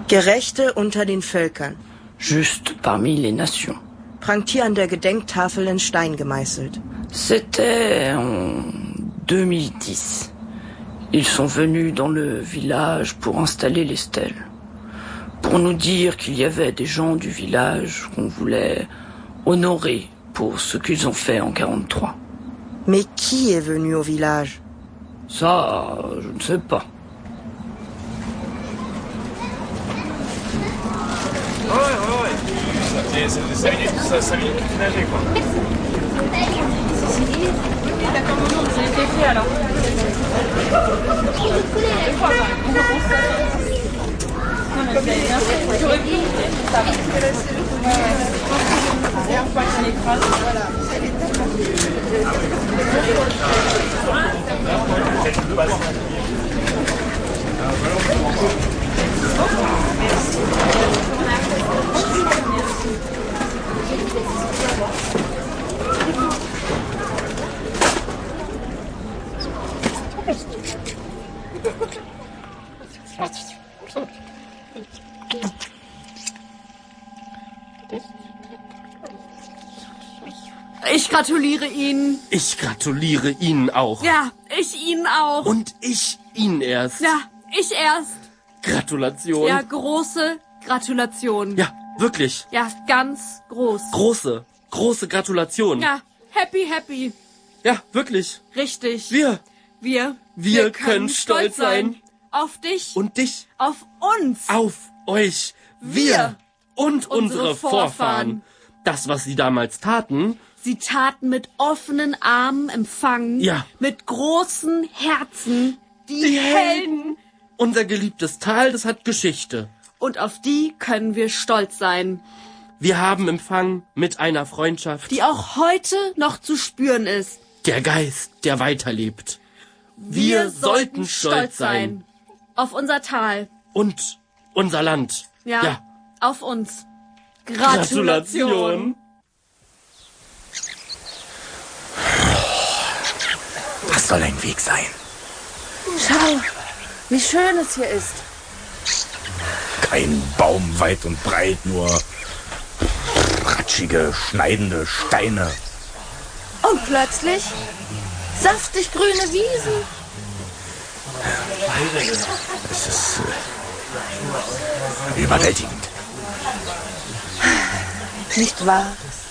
Gerechte unter den Völkern. Juste parmi les nations. Prangt hier an der Gedenktafel in Stein gemeißelt. C'était en 2010. Ils sont venus dans le village pour installer les stèles. Pour nous dire qu'il y avait des gens du village qu'on voulait honorer pour ce qu'ils ont fait en 43. Mais qui est venu au village? Ça, je ne sais pas. Ouais. Ça minutes que tu nageais, quoi. D'accord, non, ça a été fait alors. Non, mais c'est bien fait. Tu aurais pu ça va. Et une fois qu'il écrase, voilà. Ich gratuliere Ihnen. Ich gratuliere Ihnen auch. Ja, ich Ihnen auch. Und ich Ihnen erst. Ja, ich erst. Gratulation. Ja, große Gratulation. Ja, wirklich. Ja, ganz groß. Große Gratulation. Ja, happy. Ja, wirklich. Richtig. Wir können stolz sein. Auf dich. Und dich. Auf uns. Auf euch. Wir. Und unsere Vorfahren. Das, was sie damals taten. Sie taten mit offenen Armen empfangen. Ja. Mit großen Herzen. Die Helden. Unser geliebtes Tal, das hat Geschichte. Und auf die können wir stolz sein. Wir haben empfangen mit einer Freundschaft, die auch heute noch zu spüren ist. Der Geist, der weiterlebt. Wir sollten stolz sein. Auf unser Tal. Und unser Land. Ja. Auf uns. Gratulation. Was soll ein Weg sein? Schau, wie schön es hier ist. Kein Baum weit und breit, nur ratschige, schneidende Steine. Und plötzlich saftig grüne Wiesen. Es ist überwältigend. Nicht wahr?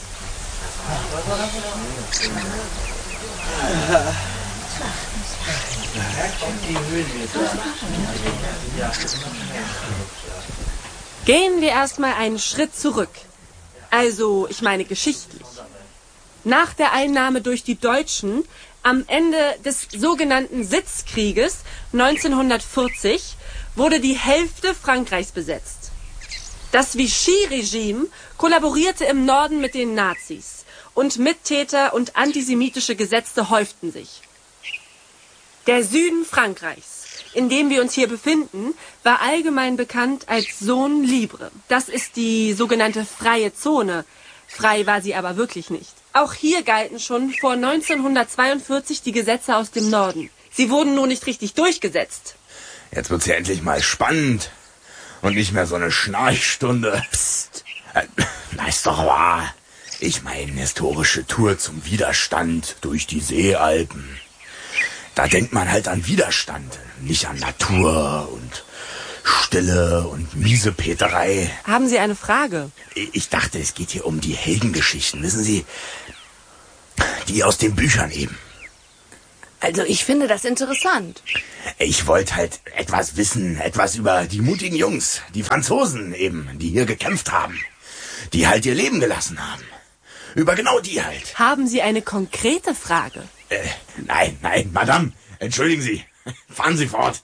Gehen wir erstmal einen Schritt zurück. Also, ich meine geschichtlich. Nach der Einnahme durch die Deutschen am Ende des sogenannten Sitzkrieges 1940 wurde die Hälfte Frankreichs besetzt. Das Vichy-Regime kollaborierte im Norden mit den Nazis und Mittäter und antisemitische Gesetze häuften sich. Der Süden Frankreichs, in dem wir uns hier befinden, war allgemein bekannt als Zone Libre. Das ist die sogenannte freie Zone. Frei war sie aber wirklich nicht. Auch hier galten schon vor 1942 die Gesetze aus dem Norden. Sie wurden nur nicht richtig durchgesetzt. Jetzt wird's ja endlich mal spannend. Und nicht mehr so eine Schnarchstunde. Psst. Na, ist doch wahr. Ich meine, historische Tour zum Widerstand durch die Seealpen. Da denkt man halt an Widerstand, nicht an Natur und Stille und Miesepeterei. Haben Sie eine Frage? Ich dachte, es geht hier um die Heldengeschichten, wissen Sie? Die aus den Büchern eben. Also ich finde das interessant. Ich wollte halt etwas wissen, etwas über die mutigen Jungs, die Franzosen eben, die hier gekämpft haben, die halt ihr Leben gelassen haben. Über genau die halt. Haben Sie eine konkrete Frage? Nein, Madame, entschuldigen Sie. Fahren Sie fort.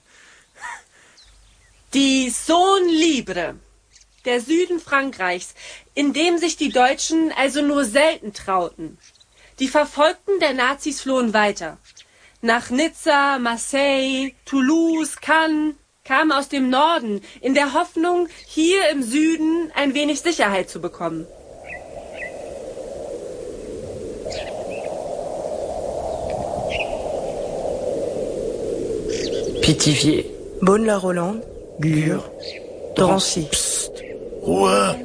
Die Zone Libre, der Süden Frankreichs, in dem sich die Deutschen also nur selten trauten. Die Verfolgten der Nazis flohen weiter. Nach Nizza, Marseille, Toulouse, Cannes, kamen aus dem Norden, in der Hoffnung, hier im Süden ein wenig Sicherheit zu bekommen. Pithiviers, Beaune-la-Rolande, Gurs, Drancy. Psst. Ruhe.